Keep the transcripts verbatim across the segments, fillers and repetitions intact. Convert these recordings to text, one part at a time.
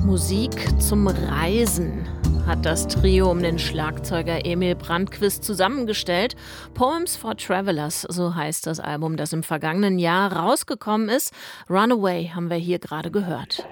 Musik zum Reisen hat das Trio um den Schlagzeuger Emil Brandquist zusammengestellt. Poems for Travelers, so heißt das Album, das im vergangenen Jahr rausgekommen ist. Runaway haben wir hier gerade gehört.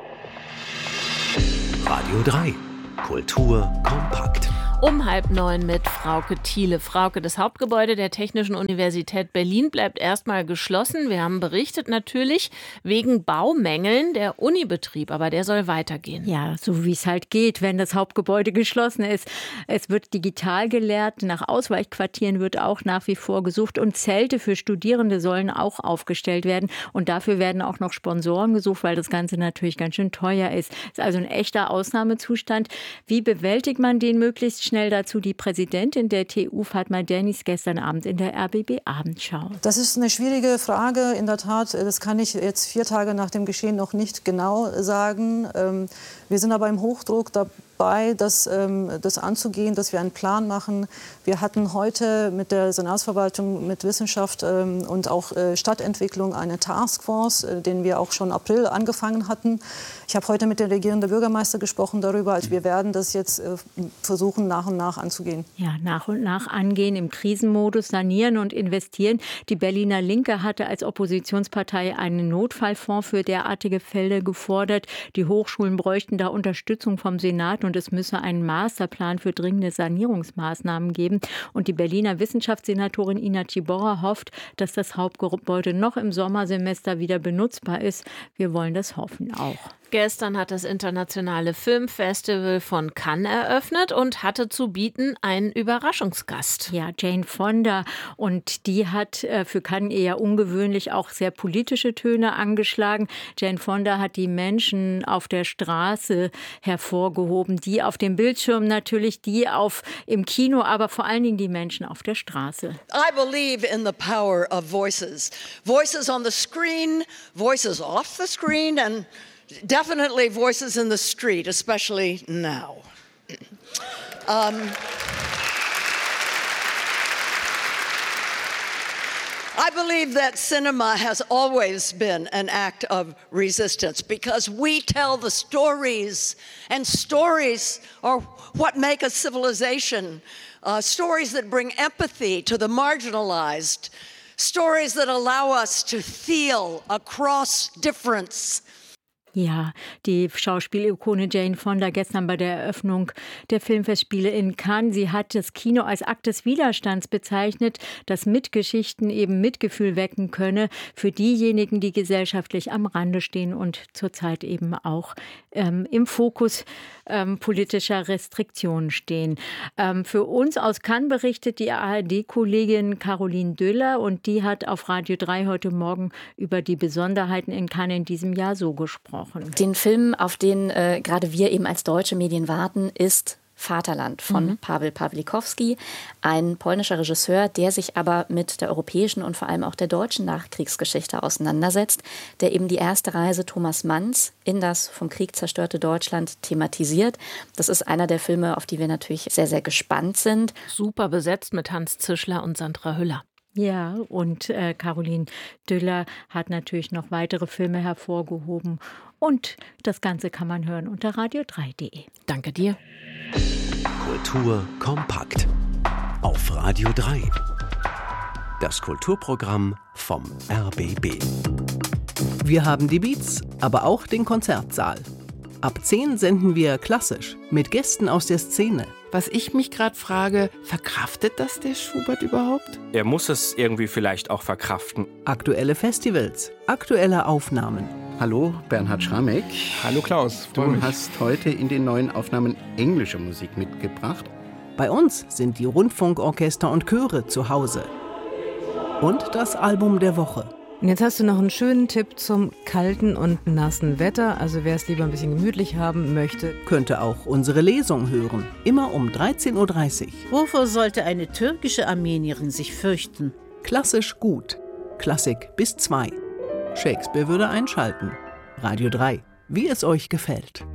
Radio drei. Kultur kompakt. Um halb neun mit Frauke Thiele. Frauke, das Hauptgebäude der Technischen Universität Berlin bleibt erstmal geschlossen. Wir haben berichtet natürlich wegen Baumängeln der Unibetrieb, aber der soll weitergehen. Ja, so wie es halt geht, wenn das Hauptgebäude geschlossen ist. Es wird digital gelehrt, nach Ausweichquartieren wird auch nach wie vor gesucht und Zelte für Studierende sollen auch aufgestellt werden. Und dafür werden auch noch Sponsoren gesucht, weil das Ganze natürlich ganz schön teuer ist. Es ist also ein echter Ausnahmezustand. Wie bewältigt man den möglichst schnell? Dazu die Präsidentin der T U, Fatma Dennis, gestern Abend in der R B B-Abendschau. Das ist eine schwierige Frage. In der Tat, das kann ich jetzt vier Tage nach dem Geschehen noch nicht genau sagen. Wir sind aber im Hochdruck dabei, das, das anzugehen, dass wir einen Plan machen. Wir hatten heute mit der Senatsverwaltung, mit Wissenschaft und auch Stadtentwicklung eine Taskforce, den wir auch schon April angefangen hatten. Ich habe heute mit dem regierenden Bürgermeister gesprochen darüber. Also wir werden das jetzt versuchen, nach und nach anzugehen. Ja, nach und nach angehen, im Krisenmodus sanieren und investieren. Die Berliner Linke hatte als Oppositionspartei einen Notfallfonds für derartige Fälle gefordert. Die Hochschulen bräuchten da Unterstützung vom Senat und es müsse einen Masterplan für dringende Sanierungsmaßnahmen geben. Und die Berliner Wissenschaftssenatorin Ina Ciborra hofft, dass das Hauptgebäude noch im Sommersemester wieder benutzbar ist. Wir wollen das hoffen auch. Gestern hat das internationale Filmfestival von Cannes eröffnet und hatte zu bieten einen Überraschungsgast. Ja, Jane Fonda. Und die hat für Cannes eher ungewöhnlich auch sehr politische Töne angeschlagen. Jane Fonda hat die Menschen auf der Straße hervorgehoben. Die auf dem Bildschirm natürlich, die auf im Kino, aber vor allen Dingen die Menschen auf der Straße. I believe in the power of voices. Voices on the screen, voices off the screen and definitely voices in the street, especially now. Um, I believe that cinema has always been an act of resistance because we tell the stories, and stories are what make a civilization. Uh, stories that bring empathy to the marginalized, stories that allow us to feel across difference. Ja, die Schauspielikone Jane Fonda gestern bei der Eröffnung der Filmfestspiele in Cannes. Sie hat das Kino als Akt des Widerstands bezeichnet, das mit Geschichten eben Mitgefühl wecken könne für diejenigen, die gesellschaftlich am Rande stehen und zurzeit eben auch ähm, im Fokus ähm, politischer Restriktionen stehen. Ähm, für uns aus Cannes berichtet die A R D-Kollegin Caroline Döller und die hat auf Radio drei heute Morgen über die Besonderheiten in Cannes in diesem Jahr so gesprochen. Den Film, auf den äh, gerade wir eben als deutsche Medien warten, ist Vaterland von mhm. Paweł Pawlikowski, ein polnischer Regisseur, der sich aber mit der europäischen und vor allem auch der deutschen Nachkriegsgeschichte auseinandersetzt, der eben die erste Reise Thomas Manns in das vom Krieg zerstörte Deutschland thematisiert. Das ist einer der Filme, auf die wir natürlich sehr, sehr gespannt sind. Super besetzt mit Hans Zischler und Sandra Hüller. Ja, und äh, Caroline Döller hat natürlich noch weitere Filme hervorgehoben. Und das Ganze kann man hören unter radio drei punkt de. Danke dir. Kultur kompakt. Auf Radio drei. Das Kulturprogramm vom R B B. Wir haben die Beats, aber auch den Konzertsaal. Ab zehn senden wir klassisch mit Gästen aus der Szene. Was ich mich gerade frage, verkraftet das der Schubert überhaupt? Er muss es irgendwie vielleicht auch verkraften. Aktuelle Festivals, aktuelle Aufnahmen. Hallo, Bernhard Schramek. Hallo Klaus, du mich. Hast heute in den neuen Aufnahmen englische Musik mitgebracht. Bei uns sind die Rundfunkorchester und Chöre zu Hause. Und das Album der Woche. Und jetzt hast du noch einen schönen Tipp zum kalten und nassen Wetter. Also wer es lieber ein bisschen gemütlich haben möchte, könnte auch unsere Lesung hören. Immer um dreizehn Uhr dreißig. Wovor sollte eine türkische Armenierin sich fürchten? Klassisch gut. Klassik bis zwei. Shakespeare würde einschalten. Radio drei. Wie es euch gefällt.